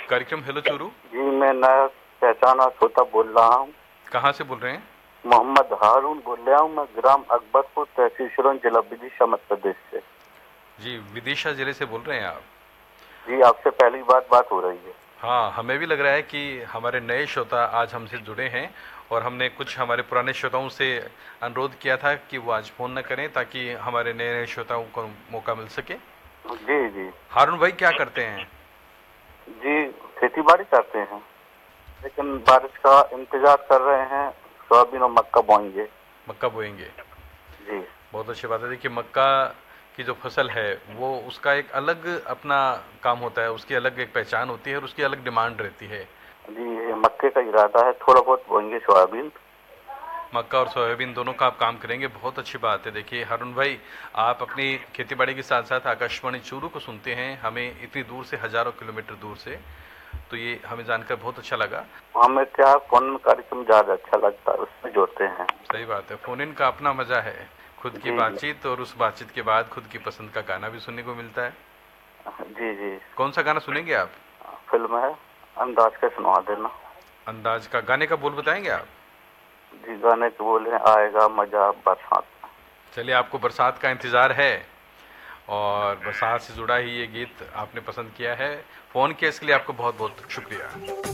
कार्यक्रम हेलो चूरू। जी मैं नया पहचाना छोटा बोल रहा हूँ। कहाँ से बोल रहे हैं? मोहम्मद हारून बोल रहा हूँ मैं, ग्राम अकबरपुर, तहसील सिरोंज, जिला विदिशा, मध्य प्रदेश से। जी, विदिशा जिले से बोल रहे हैं आप? जी आपसे पहली बार बात हो रही है। हाँ, हमें भी लग रहा है कि हमारे नए श्रोता आज हमसे जुड़े हैं और हमने कुछ हमारे पुराने श्रोताओं से अनुरोध किया था कि वो आज फ़ोन न करें ताकि हमारे नए नए श्रोताओं को मौका मिल सके। जी जी। हारून भाई क्या करते हैं? जी खेती बाड़ी करते हैं, लेकिन बारिश का इंतजार कर रहे हैं। सोयाबीन और मक्का बोएंगे। मक्का बोएंगे। जी बहुत अच्छी बात है। देखिए, मक्का की जो फसल है वो उसका एक अलग अपना काम होता है, उसकी अलग एक पहचान होती है और उसकी अलग डिमांड रहती है। जी, ये मक्के का इरादा है, थोड़ा बहुत बोएंगे सोयाबीन। मक्का और सोयाबीन दोनों का आप काम करेंगे, बहुत अच्छी बात है। देखिए हारून भाई, आप अपनी खेतीबाड़ी के साथ साथ आकाशवाणी चूरू को सुनते हैं, हमें इतनी दूर से, हजारों किलोमीटर दूर से, तो ये हमें जानकर बहुत अच्छा लगा। हमें क्या फोन कार्यक्रम ज्यादा अच्छा लगता है, उसमें जोड़ते हैं। सही बात है, फोन इन का अपना मजा है। खुद की जी जी। बातचीत और उस बातचीत के बाद खुद की पसंद का गाना भी सुनने को मिलता है। जी जी। कौन सा गाना सुनेंगे आप? फिल्म है, अंदाज के सुनवा देना। अंदाज का गाने का बोल बताएंगे आप? जी गाने के बोले, आएगा मजा बरसात में। चलिए, आपको बरसात का इंतज़ार है और बरसात से जुड़ा ही ये गीत आपने पसंद किया है। फ़ोन किया इसके लिए आपको बहुत बहुत शुक्रिया।